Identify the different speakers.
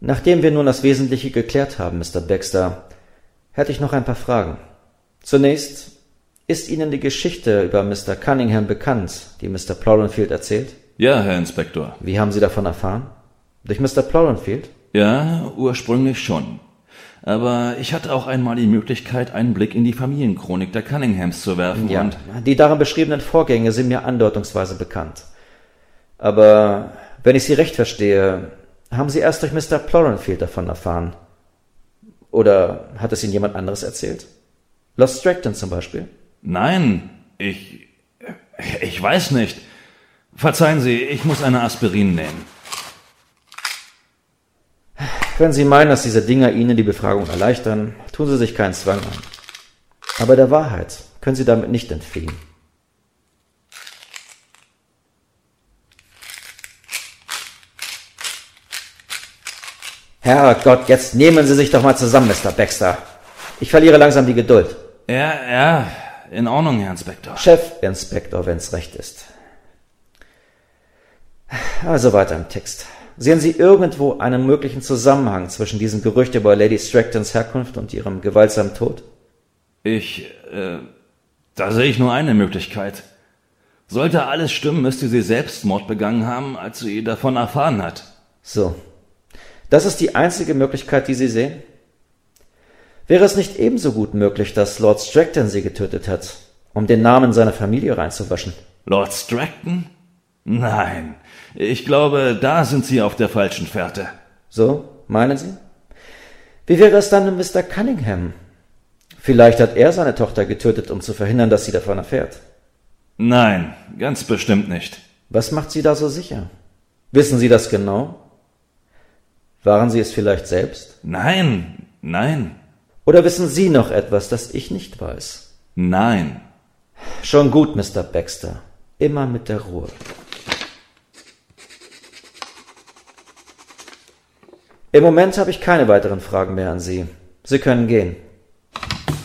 Speaker 1: Nachdem wir nun das Wesentliche geklärt haben, Mr. Baxter, hätte ich noch ein paar Fragen. Zunächst, ist Ihnen die Geschichte über Mr. Cunningham bekannt, die Mr. Plowdenfield erzählt?
Speaker 2: Ja, Herr Inspektor.
Speaker 1: Wie haben Sie davon erfahren? Durch Mr. Plowdenfield?
Speaker 2: Ja, ursprünglich schon. Aber ich hatte auch einmal die Möglichkeit, einen Blick in die Familienchronik der Cunninghams zu werfen und...
Speaker 1: Die darin beschriebenen Vorgänge sind mir andeutungsweise bekannt. Aber wenn ich Sie recht verstehe, haben Sie erst durch Mr. Plowdenfield davon erfahren. Oder hat es Ihnen jemand anderes erzählt? Lord Stratton zum Beispiel?
Speaker 2: Nein, ich weiß nicht. Verzeihen Sie, ich muss eine Aspirin nehmen.
Speaker 1: Wenn Sie meinen, dass diese Dinger Ihnen die Befragung erleichtern, tun Sie sich keinen Zwang an. Aber der Wahrheit können Sie damit nicht entfliehen. Herrgott, jetzt nehmen Sie sich doch mal zusammen, Mr. Baxter. Ich verliere langsam die Geduld.
Speaker 2: Ja, in Ordnung, Herr Inspektor.
Speaker 1: Chefinspektor, wenn's recht ist. Also weiter im Text. Sehen Sie irgendwo einen möglichen Zusammenhang zwischen diesem Gerücht über Lady Stractons Herkunft und ihrem gewaltsamen Tod?
Speaker 2: Da sehe ich nur eine Möglichkeit. Sollte alles stimmen, müsste sie Selbstmord begangen haben, als sie davon erfahren hat.
Speaker 1: So. Das ist die einzige Möglichkeit, die Sie sehen? Wäre es nicht ebenso gut möglich, dass Lord Stratton sie getötet hat, um den Namen seiner Familie reinzuwaschen?
Speaker 2: Lord Stratton? Nein, ich glaube, da sind Sie auf der falschen Fährte.
Speaker 1: So, meinen Sie? Wie wäre es dann mit Mr. Cunningham? Vielleicht hat er seine Tochter getötet, um zu verhindern, dass sie davon erfährt.
Speaker 2: Nein, ganz bestimmt nicht.
Speaker 1: Was macht Sie da so sicher? Wissen Sie das genau? Waren Sie es vielleicht selbst?
Speaker 2: Nein.
Speaker 1: Oder wissen Sie noch etwas, das ich nicht weiß?
Speaker 2: Nein.
Speaker 1: Schon gut, Mr. Baxter. Immer mit der Ruhe. Im Moment habe ich keine weiteren Fragen mehr an Sie. Sie können gehen.